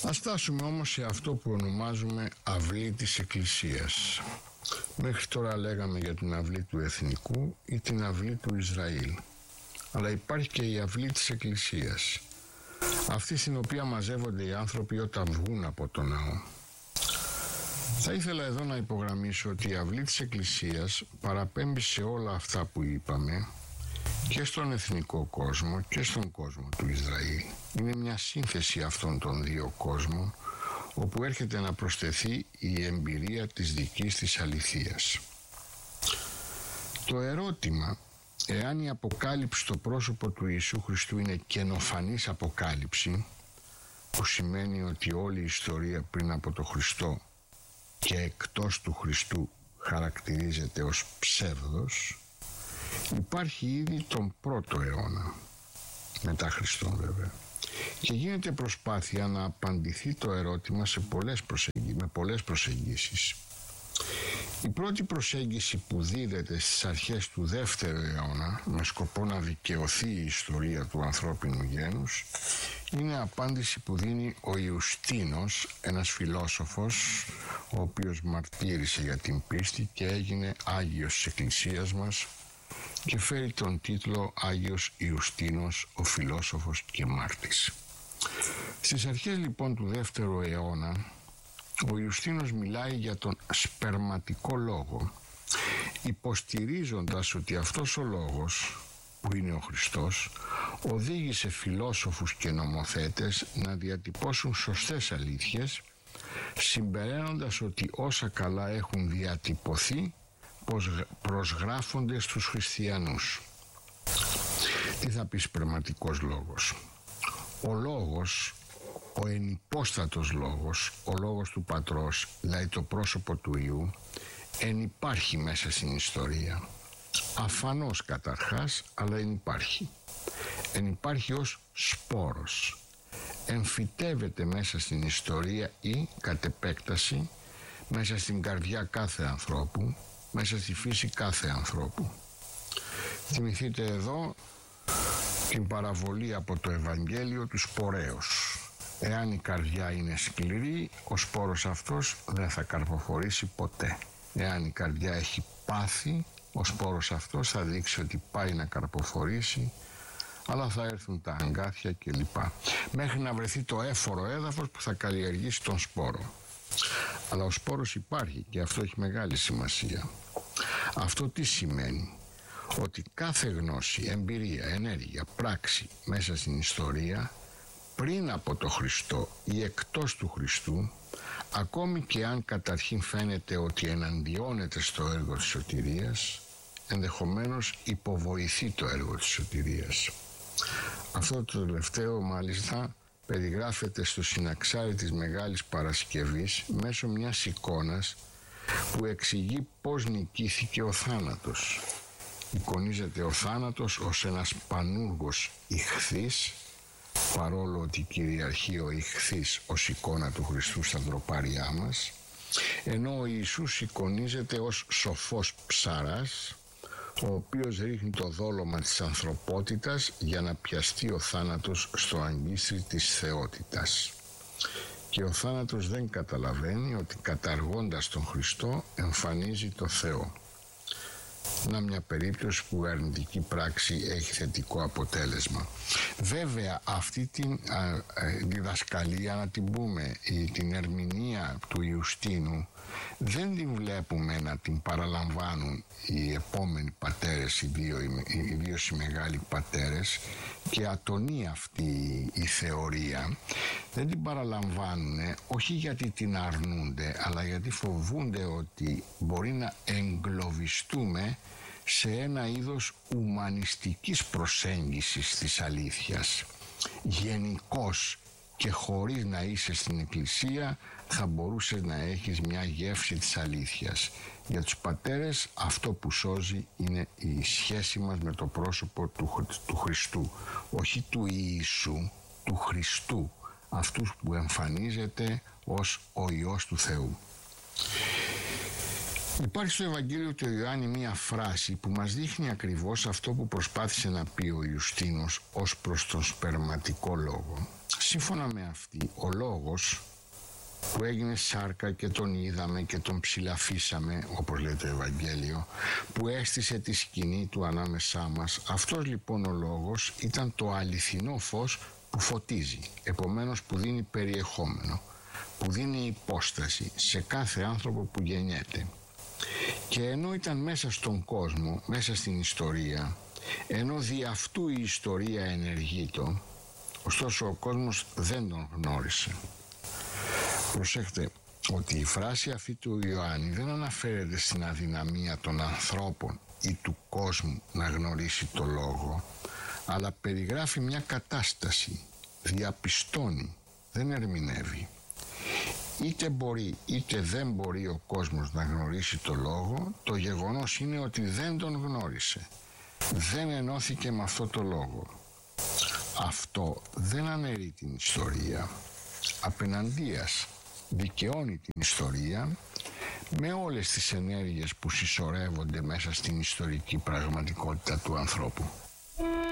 Ας φτάσουμε όμως σε αυτό που ονομάζουμε αυλή της Εκκλησίας. Μέχρι τώρα λέγαμε για την αυλή του εθνικού ή την αυλή του Ισραήλ. Αλλά υπάρχει και η αυλή της Εκκλησίας, αυτή στην οποία μαζεύονται οι άνθρωποι όταν βγουν από τον ναό. Θα ήθελα εδώ να υπογραμμίσω ότι η αυλή της Εκκλησίας παραπέμπει σε όλα αυτά που είπαμε και στον εθνικό κόσμο και στον κόσμο του Ισραήλ. Είναι μια σύνθεση αυτών των δύο κόσμων, όπου έρχεται να προσθεθεί η εμπειρία της δικής της αληθείας. Το ερώτημα, εάν η αποκάλυψη στο πρόσωπο του Ιησού Χριστού είναι καινοφανής αποκάλυψη, που σημαίνει ότι όλη η ιστορία πριν από το Χριστό και εκτός του Χριστού χαρακτηρίζεται ως ψεύδος, υπάρχει ήδη τον πρώτο αιώνα, μετά Χριστόν βέβαια, και γίνεται προσπάθεια να απαντηθεί το ερώτημα με πολλές προσεγγίσεις. Η πρώτη προσέγγιση που δίδεται στις αρχές του δεύτερου αιώνα με σκοπό να δικαιωθεί η ιστορία του ανθρώπινου γένους είναι απάντηση που δίνει ο Ιουστίνος, ένας φιλόσοφος ο οποίος μαρτύρησε για την πίστη και έγινε Άγιος της Εκκλησίας μας και φέρει τον τίτλο Άγιος Ιουστίνος, ο φιλόσοφος και μάρτης. Στις αρχές λοιπόν του δεύτερου αιώνα ο Ιουστίνος μιλάει για τον σπερματικό λόγο, υποστηρίζοντας ότι αυτός ο λόγος, που είναι ο Χριστός, οδήγησε φιλόσοφους και νομοθέτες να διατυπώσουν σωστές αλήθειες, συμπεραίνοντας ότι όσα καλά έχουν διατυπωθεί προσγράφονται στους χριστιανούς. Τι θα πει σπερματικός λόγος? Ο λόγος, ο ενυπόστατος λόγος, ο λόγος του Πατρός, δηλαδή το πρόσωπο του Υιού, ενυπάρχει μέσα στην ιστορία. Αφανώς καταρχάς, αλλά ενυπάρχει. Ενυπάρχει ως σπόρος. Εμφυτεύεται μέσα στην ιστορία ή, κατ' επέκταση, μέσα στην καρδιά κάθε ανθρώπου, μέσα στη φύση κάθε ανθρώπου. Θυμηθείτε εδώ την παραβολή από το Ευαγγέλιο του σπορέως. Εάν η καρδιά είναι σκληρή, ο σπόρος αυτός δεν θα καρποφορήσει ποτέ. Εάν η καρδιά έχει πάθη, ο σπόρος αυτός θα δείξει ότι πάει να καρποφορήσει, αλλά θα έρθουν τα αγκάθια κλπ. Μέχρι να βρεθεί το έφορο έδαφος που θα καλλιεργήσει τον σπόρο. Αλλά ο σπόρος υπάρχει και αυτό έχει μεγάλη σημασία. Αυτό τι σημαίνει? Ότι κάθε γνώση, εμπειρία, ενέργεια, πράξη μέσα στην ιστορία, πριν από το Χριστό ή εκτός του Χριστού, ακόμη και αν καταρχήν φαίνεται ότι εναντιώνεται στο έργο της σωτηρίας, ενδεχομένως υποβοηθεί το έργο της σωτηρίας. Αυτό το τελευταίο μάλιστα περιγράφεται στο συναξάρι της Μεγάλης Παρασκευής μέσω μιας εικόνας που εξηγεί πώς νικήθηκε ο θάνατος. Εικονίζεται ο θάνατος ως ένας πανούργος ιχθύς, παρόλο ότι κυριαρχεί ο ιχθύς ως εικόνα του Χριστού στα ντροπάρια μας, ενώ ο Ιησούς εικονίζεται ως σοφός ψαράς, ο οποίος ρίχνει το δόλωμα της ανθρωπότητας για να πιαστεί ο θάνατος στο αγκίστρι της θεότητας. Και ο θάνατος δεν καταλαβαίνει ότι καταργώντας τον Χριστό εμφανίζει το Θεό. Να μια περίπτωση που η αρνητική πράξη έχει θετικό αποτέλεσμα. Βέβαια αυτή την διδασκαλία, να την πούμε, την ερμηνεία του Ιουστίνου, δεν την βλέπουμε να την παραλαμβάνουν οι επόμενοι πατέρες, οι δύο μεγάλοι πατέρες, και ατονεί αυτή η θεωρία. Δεν την παραλαμβάνουν όχι γιατί την αρνούνται, αλλά γιατί φοβούνται ότι μπορεί να εγκλωβιστούμε σε ένα είδος ουμανιστικής προσέγγισης της αλήθειας. Γενικώς και χωρίς να είσαι στην Εκκλησία θα μπορούσες να έχεις μια γεύση της αλήθειας. Για τους πατέρες αυτό που σώζει είναι η σχέση μας με το πρόσωπο του Χριστού, όχι του Ιησού, του Χριστού, αυτούς που εμφανίζεται ως ο Υιός του Θεού. Υπάρχει στο Ευαγγέλιο του Ιωάννη μία φράση που μας δείχνει ακριβώς αυτό που προσπάθησε να πει ο Ιουστίνος ως προς τον σπερματικό λόγο. Σύμφωνα με αυτή, ο λόγος που έγινε σάρκα και τον είδαμε και τον ψηλαφίσαμε, όπως λέει το Ευαγγέλιο, που έστησε τη σκηνή του ανάμεσά μας, αυτός λοιπόν ο λόγος ήταν το αληθινό φως που φωτίζει, επομένως που δίνει περιεχόμενο, που δίνει υπόσταση σε κάθε άνθρωπο που γεννιέται. Και ενώ ήταν μέσα στον κόσμο, μέσα στην ιστορία, ενώ δι' αυτού η ιστορία ενεργείτο, ωστόσο ο κόσμος δεν τον γνώρισε. Προσέχτε ότι η φράση αυτή του Ιωάννη δεν αναφέρεται στην αδυναμία των ανθρώπων ή του κόσμου να γνωρίσει το λόγο, αλλά περιγράφει μια κατάσταση, διαπιστώνει, δεν ερμηνεύει. Είτε μπορεί είτε δεν μπορεί ο κόσμος να γνωρίσει το λόγο, το γεγονός είναι ότι δεν τον γνώρισε, δεν ενώθηκε με αυτό το λόγο. Αυτό δεν αναιρεί την ιστορία, απεναντίας δικαιώνει την ιστορία με όλες τις ενέργειες που συσσωρεύονται μέσα στην ιστορική πραγματικότητα του ανθρώπου.